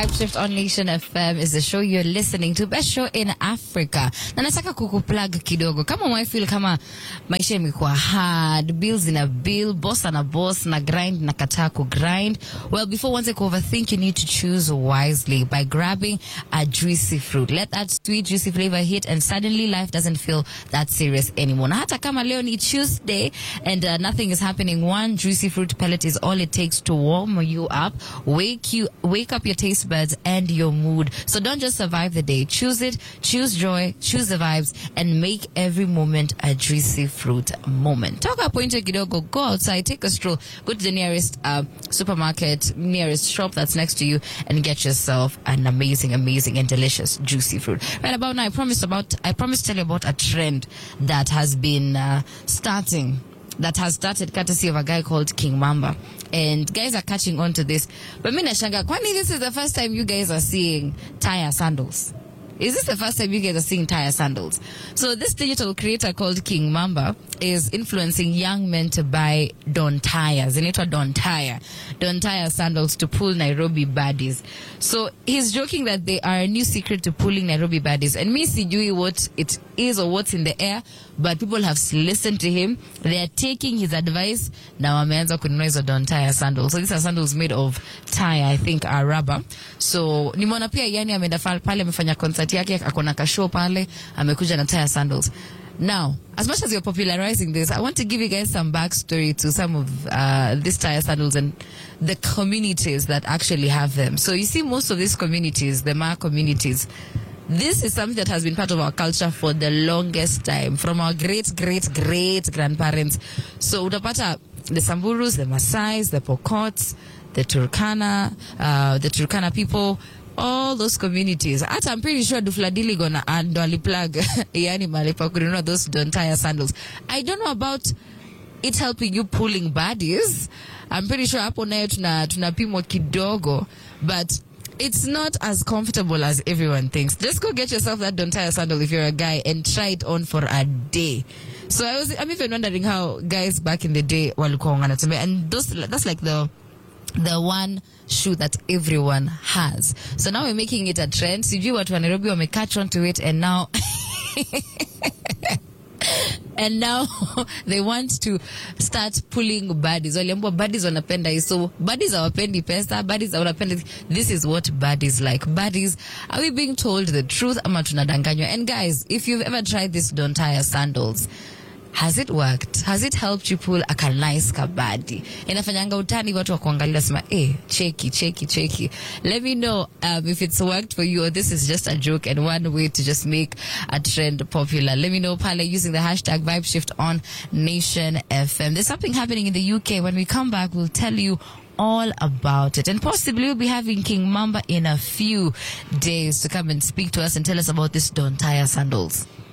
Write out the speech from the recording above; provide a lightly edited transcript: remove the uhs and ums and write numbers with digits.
Vibe Shift on Nation FM is the show you're listening to, best show in Africa. Na nataka kukuplug kidogo. Kama mwefeel kama maisha imekuwa hard, bills in a bill, boss and a boss, na grind na katako grind. Well, before one take overthink, you need to choose wisely by grabbing a juicy fruit. Let that sweet juicy flavor hit and suddenly life doesn't feel that serious anymore. Na hata kama leo ni Tuesday and nothing is happening, one juicy fruit pellet is all it takes to warm you up, wake up your taste buds and your mood. So don't just survive the day. Choose it, choose joy, choose the vibes, and make every moment a juicy fruit moment. Talk about point kidogo, go outside, take a stroll, go to the nearest supermarket, nearest shop that's next to you, and get yourself an amazing and delicious juicy fruit. Right about now, I promised to tell you about a trend that has been started courtesy of a guy called King Mamba. And guys are catching on to this. But mina shanga, kwani this is the first time you guys are seeing tire sandals? Is this the first time you guys are seeing tire sandals? So this digital creator called King Mamba is influencing young men to buy Don Tires. Inaitwa Don Tire sandals to pull Nairobi baddies. So he's joking that they are a new secret to pulling Nairobi baddies. And me sijui what it is or what's in the air, but people have listened to him. They are taking his advice. Now wameanza kununua hizo Don Tire sandals. So these are sandals made of tire, I think, are rubber. So nimeona pia yani ameenda pale amefanya concert yake, akona kashow pale, amekuja na tire sandals. Now, as much as you're popularizing this, I want to give you guys some backstory to some of these tire sandals and the communities that actually have them. So you see, most of these communities, the Ma communities, this is something that has been part of our culture for the longest time, from our great grandparents. So utapata the Samburus, the Maasais, the Pokots, the Turkana people, all those communities. I'm pretty sure Dufladili gonna and plug yani malipa kununua those Don Tire sandals. I don't know about it helping you pulling baddies. I'm pretty sure hapo nayo tunapimwa kidogo, but it's not as comfortable as everyone thinks. Just go get yourself that Don Tire sandal if you're a guy and try it on for a day. So I'm even wondering how guys back in the day walikuwa wanatembea, and that's like the one shoe that everyone has. So now we're making it a trend. Sijui watu wa Nairobi wame catch on to it, and now and now they want to start pulling baddies. Waliambua baddies wanapenda hii. So baddies hawapendi pesa, baddies wanapenda. This is what baddies like. Baddies, are we being told the truth ama tunadanganywa? And guys, if you've ever tried this Don Tire sandals, has it worked? Has it helped you pull a nice kabadi? Inafanyanga utani watu wa kuangalia sema, cheki. Let me know if it's worked for you or this is just a joke and one way to just make a trend popular. Let me know pale using the hashtag VibeShift on Nation FM. There's something happening in the UK. When we come back, we'll tell you all about it, and possibly we'll be having King Mamba in a few days to come and speak to us and tell us about this Don Tire sandals.